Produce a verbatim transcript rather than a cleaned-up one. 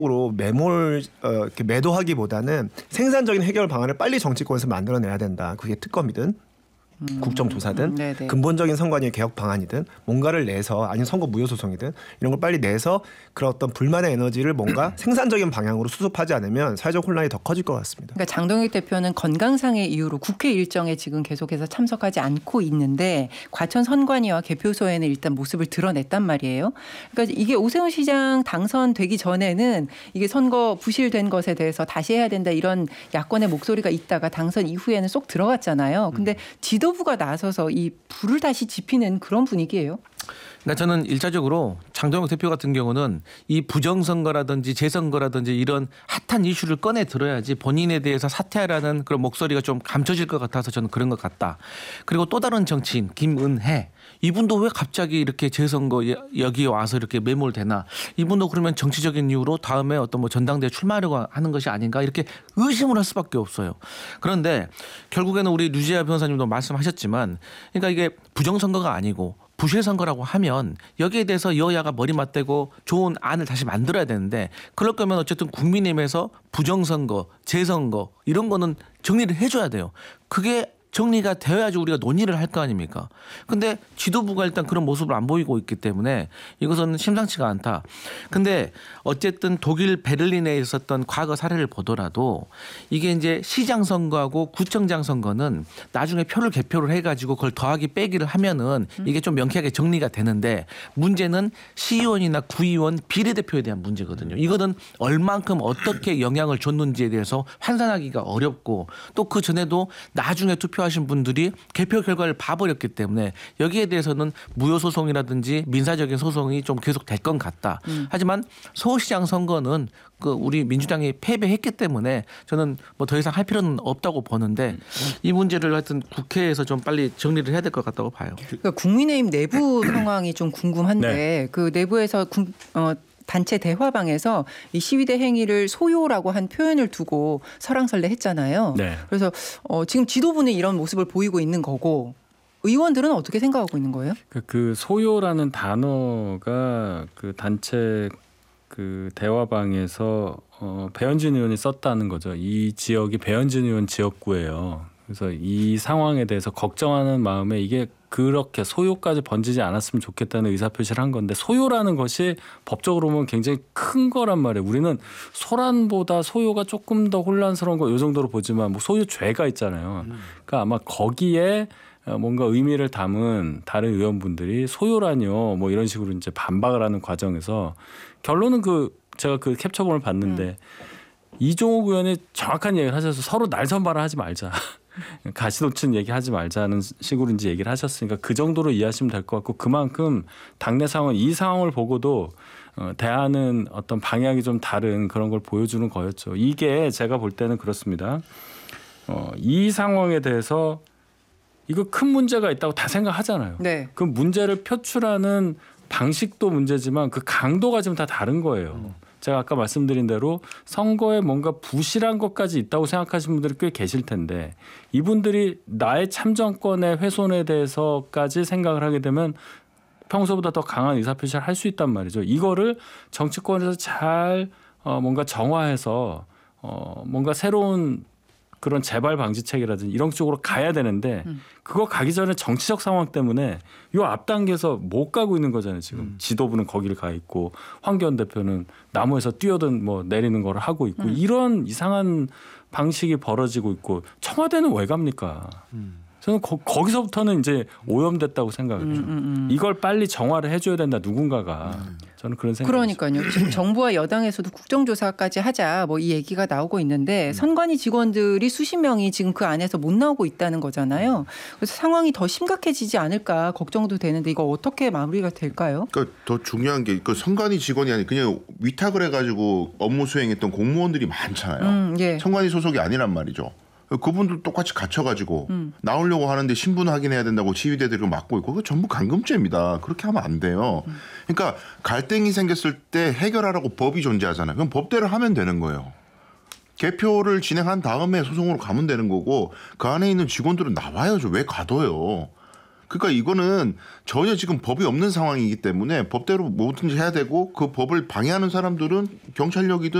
으로 매몰 어, 이렇게 매도하기보다는 생산적인 해결 방안을 빨리 정치권에서 만들어내야 된다. 그게 특검이든 음, 국정조사든 음, 근본적인 선관위 개혁 방안이든 뭔가를 내서 아니면 선거 무효 소송이든 이런 걸 빨리 내서 그런 어떤 불만의 에너지를 뭔가 생산적인 방향으로 수습하지 않으면 사회적 혼란이 더 커질 것 같습니다. 그러니까 장동혁 대표는 건강상의 이유로 국회 일정에 지금 계속해서 참석하지 않고 있는데 과천 선관위와 개표소에는 일단 모습을 드러냈단 말이에요. 그러니까 이게 오세훈 시장 당선되기 전에는 이게 선거 부실된 것에 대해서 다시 해야 된다 이런 야권의 목소리가 있다가 당선 이후에는 쏙 들어갔잖아요. 근데 지도 부가 나서서 이 불을 다시 지피는 그런 분위기예요. 그러니까 저는 일차적으로 장동혁 대표 같은 경우는 이 부정선거라든지 재선거라든지 이런 핫한 이슈를 꺼내 들어야지 본인에 대해서 사퇴하라는 그런 목소리가 좀 감춰질 것 같아서 저는 그런 것 같다. 그리고 또 다른 정치인 김은혜 이분도 왜 갑자기 이렇게 재선거 여기에 와서 이렇게 매몰되나. 이분도 그러면 정치적인 이유로 다음에 어떤 뭐 전당대회 출마하려고 하는 것이 아닌가 이렇게 의심을 할 수밖에 없어요. 그런데 결국에는 우리 류지아 변호사님도 말씀하셨지만 그러니까 이게 부정선거가 아니고 부실 선거라고 하면 여기에 대해서 여야가 머리 맞대고 좋은 안을 다시 만들어야 되는데 그럴 거면 어쨌든 국민의힘에서 부정선거, 재선거 이런 거는 정리를 해줘야 돼요. 그게 정리가 되어야지 우리가 논의를 할 거 아닙니까? 근데 지도부가 일단 그런 모습을 안 보이고 있기 때문에 이것은 심상치가 않다. 근데 어쨌든 독일 베를린에 있었던 과거 사례를 보더라도 이게 이제 시장 선거하고 구청장 선거는 나중에 표를 개표를 해가지고 그걸 더하기 빼기를 하면은 이게 좀 명쾌하게 정리가 되는데 문제는 시의원이나 구의원 비례대표에 대한 문제거든요. 이거는 얼만큼 어떻게 영향을 줬는지에 대해서 환산하기가 어렵고 또 그 전에도 나중에 투표 하신 분들이 개표 결과를 봐버렸기 때문에 여기에 대해서는 무효 소송이라든지 민사적인 소송이 좀 계속 될 건 같다. 음. 하지만 서울시장 선거는 그 우리 민주당이 패배했기 때문에 저는 뭐 더 이상 할 필요는 없다고 보는데 이 문제를 하여튼 국회에서 좀 빨리 정리를 해야 될 것 같다고 봐요. 그러니까 국민의힘 내부 상황이 좀 궁금한데 네. 그 내부에서 군, 어, 단체 대화방에서 이 시위대 행위를 소요라고 한 표현을 두고 설왕설래했잖아요. 네. 그래서 어, 지금 지도부는 이런 모습을 보이고 있는 거고 의원들은 어떻게 생각하고 있는 거예요? 그 소요라는 단어가 그 단체 그 대화방에서 어, 배현진 의원이 썼다는 거죠. 이 지역이 배현진 의원 지역구예요. 그래서 이 상황에 대해서 걱정하는 마음에 이게 그렇게 소요까지 번지지 않았으면 좋겠다는 의사표시를 한 건데 소요라는 것이 법적으로 보면 굉장히 큰 거란 말이에요. 우리는 소란보다 소요가 조금 더 혼란스러운 거 이 정도로 보지만 뭐 소유죄가 있잖아요. 그러니까 아마 거기에 뭔가 의미를 담은 다른 의원분들이 소요라뇨 뭐 이런 식으로 이제 반박을 하는 과정에서 결론은 그 제가 그 캡처본을 봤는데 음. 이종욱 의원이 정확한 얘기를 하셔서 서로 날선발을 하지 말자. 가시돋친 얘기하지 말자는 식으로 이제 얘기를 하셨으니까 그 정도로 이해하시면 될 것 같고 그만큼 당내 상황 이 상황을 보고도 어, 대하는 어떤 방향이 좀 다른 그런 걸 보여주는 거였죠. 이게 제가 볼 때는 그렇습니다. 어, 이 상황에 대해서 이거 큰 문제가 있다고 다 생각하잖아요. 네. 그 문제를 표출하는 방식도 문제지만 그 강도가 지금 다 다른 거예요. 음. 제가 아까 말씀드린 대로 선거에 뭔가 부실한 것까지 있다고 생각하시는 분들이 꽤 계실 텐데 이분들이 나의 참정권의 훼손에 대해서까지 생각을 하게 되면 평소보다 더 강한 의사표시를 할 수 있단 말이죠. 이거를 정치권에서 잘 어 뭔가 정화해서 어 뭔가 새로운 그런 재발 방지책이라든지 이런 쪽으로 가야 되는데 음. 그거 가기 전에 정치적 상황 때문에 요 앞 단계에서 못 가고 있는 거잖아요. 지금 음. 지도부는 거기를 가 있고 황교안 대표는 나무에서 뛰어든 뭐 내리는 걸 하고 있고 음. 이런 이상한 방식이 벌어지고 있고 청와대는 왜 갑니까? 음. 저는 거, 거기서부터는 이제 오염됐다고 생각해요. 음, 음, 음. 이걸 빨리 정화를 해줘야 된다 누군가가. 음. 저는 그런 생각이 그러니까요. 지금 정부와 여당에서도 국정조사까지 하자 뭐 이 얘기가 나오고 있는데 음. 선관위 직원들이 수십 명이 지금 그 안에서 못 나오고 있다는 거잖아요. 그래서 상황이 더 심각해지지 않을까 걱정도 되는데 이거 어떻게 마무리가 될까요? 그러니까 더 중요한 게 그 선관위 직원이 아니 그냥 위탁을 해가지고 업무 수행했던 공무원들이 많잖아요. 음, 예. 선관위 소속이 아니란 말이죠. 그분들 똑같이 갇혀가지고 음. 나오려고 하는데 신분 확인해야 된다고 시위대들이 막고 있고 그거 전부 감금죄입니다. 그렇게 하면 안 돼요. 음. 그러니까 갈등이 생겼을 때 해결하라고 법이 존재하잖아요. 그럼 법대로 하면 되는 거예요. 개표를 진행한 다음에 소송으로 가면 되는 거고 그 안에 있는 직원들은 나와야죠. 왜 가둬요. 그러니까 이거는 전혀 지금 법이 없는 상황이기 때문에 법대로 뭐든지 해야 되고 그 법을 방해하는 사람들은 경찰력이든